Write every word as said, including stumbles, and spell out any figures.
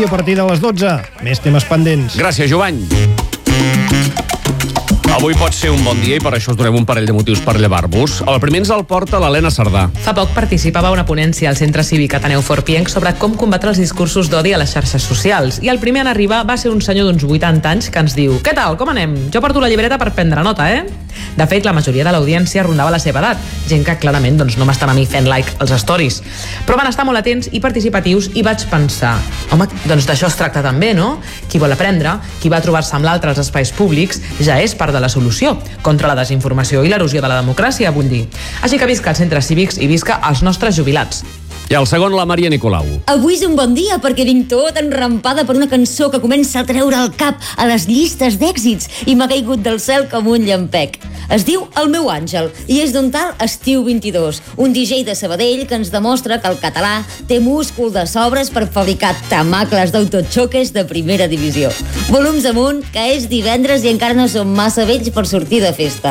avui a partir de les dotze. Més temes pendents. Gràcies, Jovany. Avui pot ser un bon dia i per això us donem un parell de motius per llevar-vos. El primer ens el porta l'Helena Cerdà. Fa poc participava a una ponència al Centre Cívic Ateneu Forpienc sobre com combatre els discursos d'odi a les xarxes socials. I el primer en arribar va ser un senyor d'uns vuitanta anys que ens diu: «Què tal, com anem? Jo porto la llibreta per prendre nota, eh?» De fet, la majoria de l'audiència rondava la seva edat, gent que clarament doncs, no m'estan a mi fent like als stories. Però van estar molt atents i participatius i vaig pensar: home, doncs d'això es tracta també, no? Qui vol aprendre, qui va trobar-se amb l'altre als espais públics, ja és part de la solució contra la desinformació i l'erosió de la democràcia, vull dir. Així que visca els centres cívics i visca els nostres jubilats. I el segon, la Maria Nicolau. Avui és un bon dia perquè vinc tot enrampada per una cançó que comença a treure el cap a les llistes d'èxits i m'ha caigut del cel com un llampec. Es diu El meu àngel i és d'un tal Estiu vint-i-dos, un D J de Sabadell que ens demostra que el català té múscul de sobres per fabricar tamacles d'autochoques de primera divisió. Volums amunt, que és divendres i encara no som massa vells per sortir de festa.